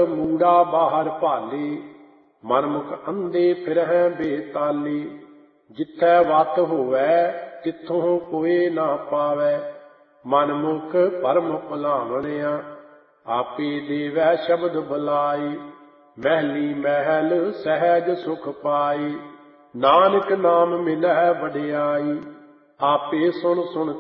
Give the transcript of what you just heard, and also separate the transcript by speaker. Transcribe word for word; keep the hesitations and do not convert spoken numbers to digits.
Speaker 1: ਮੂੜਾ ਬਾਹਰ ਭਾਲੀ, ਮਨਮੁਖ ਅੰਧੇ ਫਿਰਹਿ ਬੇਤਾਲੀ। ਜਿੱਥੈ ਵਤ ਹੋਵੈ ਤਿੱਥੋਂ ਕੋਇ ਨਾ ਪਾਵੈ, ਮਨਮੁਖ ਭਰਮ ਭੁਲਾਵਣਿਆ। ਆਪੇ ਦੇਵੈ ਸ਼ਬਦ ਬੁਲਾਈ, ਮਹਿਲੀ ਮਹਿਲ ਸਹਿਜ ਸੁਖ ਪਾਈ। ਨਾਨਕ ਨਾਮ ਮਿਲੈ ਵਡਿਆਈ, ਆਪੇ ਸੁਣ ਸੁਣ